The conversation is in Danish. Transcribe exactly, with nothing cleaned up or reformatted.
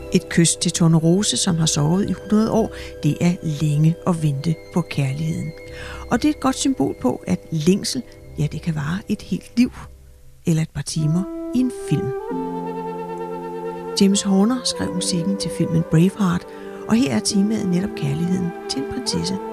Et kys til Tornerose, som har sovet i hundrede år, det er længe at vente på kærligheden. Og det er et godt symbol på, at længsel, ja, det kan vare et helt liv, eller et par timer i en film. James Horner skrev musikken til filmen Braveheart, og her er temaet netop kærligheden til en prinsesse.